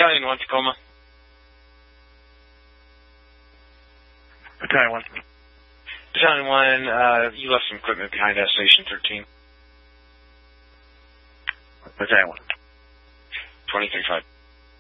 Battalion 1, Tacoma. Battalion 1. Battalion 1, you left some equipment behind at Station 13. Battalion 1. 23-5.